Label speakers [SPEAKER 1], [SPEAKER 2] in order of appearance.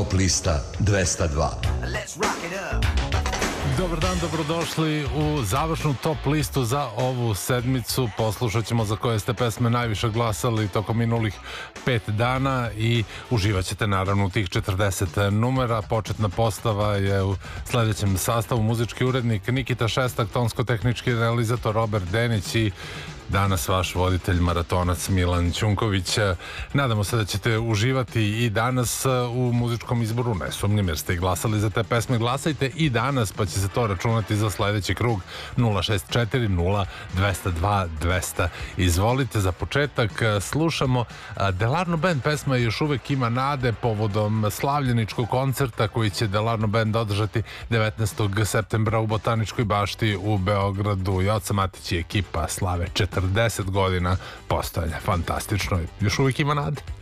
[SPEAKER 1] Top lista 202.
[SPEAKER 2] Dobar dan, dobrodošli u završnu top listu za ovu sedmicu. Poslušat ćemo za koje ste pesme najviše glasali tokom minulih 5 dana i uživat ćete naravno u tih 40 numera. Početna postava je u sledećem sastavu: muzički urednik Nikita Šestak, tonsko-tehnički realizator Robert Denić i danas vaš voditelj maratonac Milan Ćunković. Nadamo se da ćete uživati i danas u muzičkom izboru, ne sumnjam jer ste i glasali za te pesme. Glasajte i danas pa će se to računati za sledeći krug 064 0202 200. Izvolite, za početak slušamo Delarno Band. Pesma još uvek ima nade povodom slavljeničkog koncerta koji će Delarno Band održati 19. septembra u Botaničkoj bašti u Beogradu. Joca Matić i ekipa slave 40 godina postojanja. Fantastično, još uvijek ima nade.